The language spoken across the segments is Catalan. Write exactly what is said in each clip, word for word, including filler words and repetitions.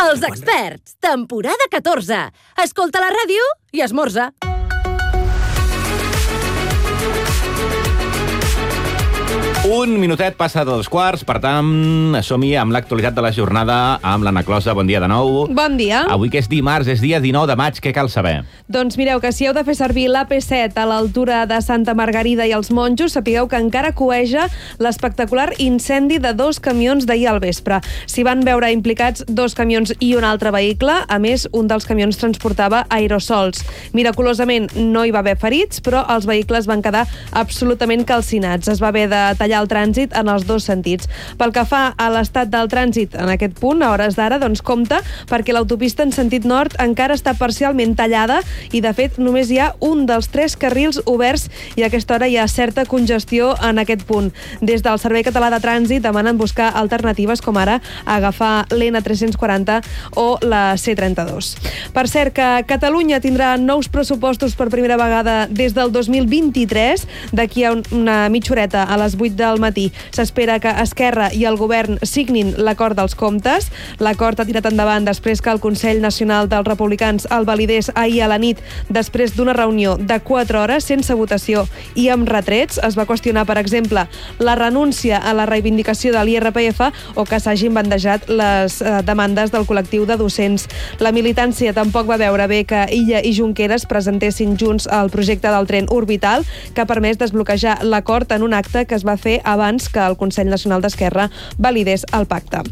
Els experts, temporada catorze. Escolta la ràdio i esmorza. Un minutet passa dos quarts, per tant, som-hi amb l'actualitat de la jornada amb l'Anna Closa. Bon dia de nou. Bon dia. Avui que és dimarts, és dia dinou de maig, què cal saber? Doncs mireu que si heu de fer servir l'A P set a l'altura de Santa Margarida i els Monjos, sapigueu que encara cueja l'espectacular incendi de dos camions d'ahir al vespre. S'hi van veure implicats dos camions i un altre vehicle. A més, un dels camions transportava aerosols. Miraculosament no hi va haver ferits, però els vehicles van quedar absolutament calcinats. Es va haver de tallar el trànsit en els dos sentits. Pel que fa a l'estat del trànsit en aquest punt, a hores d'ara, doncs compte, perquè l'autopista en sentit nord encara està parcialment tallada i, de fet, només hi ha un dels tres carrils oberts i a aquesta hora hi ha certa congestió en aquest punt. Des del Servei Català de Trànsit demanen buscar alternatives com ara agafar l'N tres-cents quaranta o la C trenta-dos. Per cert, que Catalunya tindrà nous pressupostos per primera vegada des del dos mil vint-i-tres, d'aquí a una mitja horeta a les vuit del matí. S'espera que Esquerra i el govern signin l'acord dels comptes. L'acord ha tirat endavant després que el Consell Nacional dels Republicans el validés ahir a la nit després d'una reunió de quatre hores sense votació i amb retrets. Es va qüestionar, per exemple, la renúncia a la reivindicació de l'I R P F o que s'hagin bandejat les eh, demandes del col·lectiu de docents. La militància tampoc va veure bé que Illa i Junqueras presentessin junts el projecte del tren orbital que ha permès desbloquejar l'acord en un acte que es va fer abans que el Consell Nacional d'Esquerra validés el pacte.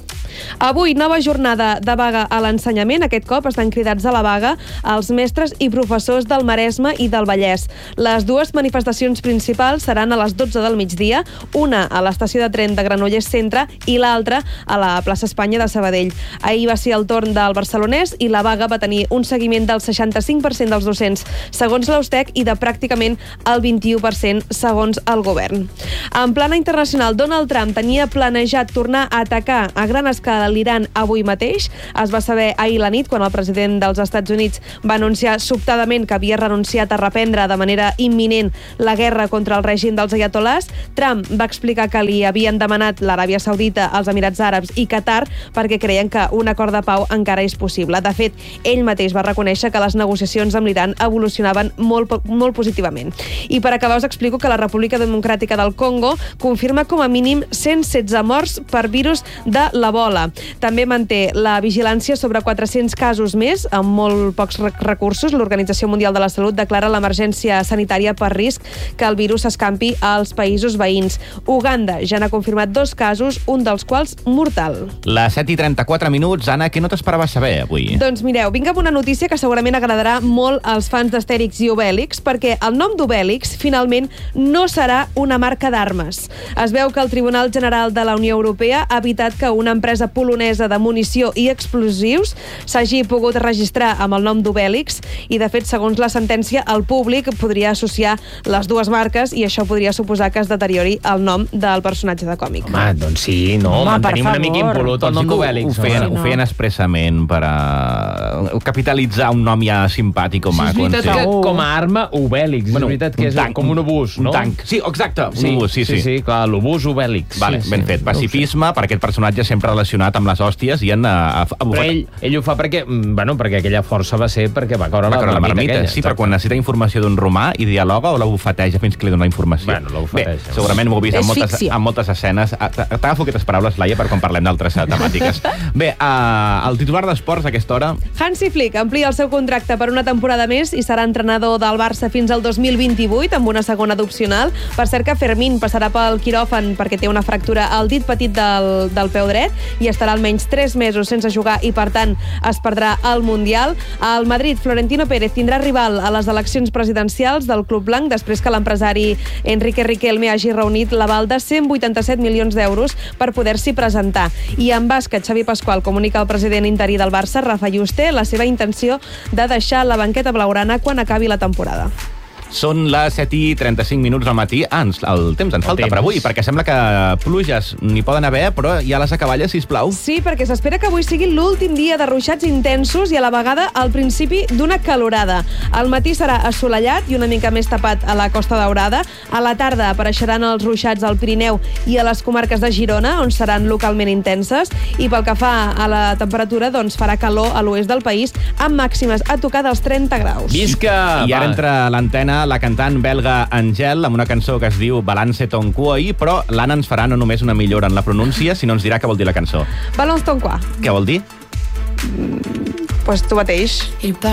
Avui, nova jornada de vaga a l'ensenyament. Aquest cop estan cridats a la vaga els mestres i professors del Maresme i del Vallès. Les dues manifestacions principals seran a les dotze del migdia, una a l'estació de tren de Granollers Centre i l'altra a la plaça Espanya de Sabadell. Ahir va ser el torn del barcelonès i la vaga va tenir un seguiment del seixanta-cinc per cent dels docents, segons l'Austec, i de pràcticament el vint-i-u per cent segons el govern. En plana internacional, Donald Trump tenia planejat tornar a atacar a gran escala de l'Iran avui mateix. Es va saber ahir la nit quan el president dels Estats Units va anunciar sobtadament que havia renunciat a reprendre de manera imminent la guerra contra el règim dels ayatolars. Trump va explicar que li havien demanat l'Aràbia Saudita, els Emirats Àrabs i Qatar perquè creien que un acord de pau encara és possible. De fet, ell mateix va reconèixer que les negociacions amb l'Iran evolucionaven molt, molt positivament. I per acabar us explico que la República Democràtica del Congo confirma com a mínim cent setze morts per virus de l'Ebola. També manté la vigilància sobre quatre-cents casos més, amb molt pocs recursos. L'Organització Mundial de la Salut declara l'emergència sanitària per risc que el virus s'escampi als països veïns. Uganda ja n'ha confirmat dos casos, un dels quals mortal. Les set i trenta-quatre minuts. Anna, què no t'esperaves saber avui? Doncs mireu, vinc amb una notícia que segurament agradarà molt als fans d'Astèrix i Obèlix, perquè el nom d'Obèlix finalment no serà una marca d'armes. Es veu que el Tribunal General de la Unió Europea ha evitat que una empresa polonesa de munició i explosius s'hagi pogut registrar amb el nom d'Obèlix i, de fet, segons la sentència, el públic podria associar les dues marques i això podria suposar que es deteriori el nom del personatge de còmic. Home, doncs sí, no, Home, mantenim una mica impolut el nom d'Obèlix. Ho feien, no? ho feien expressament per a capitalitzar un nom ja simpàtic o Sí, és maco. veritat Sí. que com a arma, Obèlix. Bueno, és veritat que un és tanc, com un obús, no? Un tanc. Sí, exacte, un Sí, obús, sí, sí. sí, sí, clar, l'obús Obèlix. Vale, sí, ben sí. fet. Pacifisme per aquest personatge sempre relacionat amb les hòsties i en... A, a, a Però ell, ell ho fa perquè, mm, bueno, perquè aquella força va ser perquè va caure va la caure la marmita marmita. aquella. Sí, però quan necessita informació d'un romà i dialoga o la bufeteja fins que li dona la informació? Bueno, la bufeteja. Bé, segurament m'ho heu vist en És moltes, ficció. en moltes escenes. T'agafo aquestes paraules, Laia, per quan parlem d'altres eh, temàtiques. Bé, uh, el titular d'esports a aquesta hora... Hansi Flick amplia el seu contracte per una temporada més i serà entrenador del Barça fins al dos mil vint-i-vuit amb una segona d'opcional. Per cert que Fermín passarà pel quiròfan perquè té una fractura al dit petit del, del peu dret i estarà almenys tres mesos sense jugar i, per tant, es perdrà el Mundial. Al Madrid, Florentino Pérez tindrà rival a les eleccions presidencials del Club Blanc després que l'empresari Enrique Riquelme hagi reunit l'aval de cent vuitanta-set milions d'euros per poder-s'hi presentar. I en bàsquet, Xavi Pasqual comunica al president interí del Barça, Rafa Juste, la seva intenció de deixar la banqueta blaugrana quan acabi la temporada. Són les set i trenta-cinc minuts al matí. Ah, ens, el temps ens falta temps. per avui, perquè sembla que pluges n'hi poden haver, però hi ha les acaballes, sisplau. Sí, perquè s'espera que avui sigui l'últim dia de ruixats intensos i a la vegada al principi d'una calorada. Al matí serà assolellat i una mica més tapat a la Costa Daurada. A la tarda apareixeran els ruixats al Pirineu i a les comarques de Girona, on seran localment intenses. I pel que fa a la temperatura, doncs farà calor a l'oest del país, amb màximes a tocar dels trenta graus. Visca! I ara Va. entra a l'antena la cantant belga Angèle amb una cançó que es diu Balance ton cuoi, però l'Anna ens farà no només una millora en la pronúncia, sinó ens dirà què vol dir la cançó. Balance ton quoi? Què vol dir? Pues tu mateix.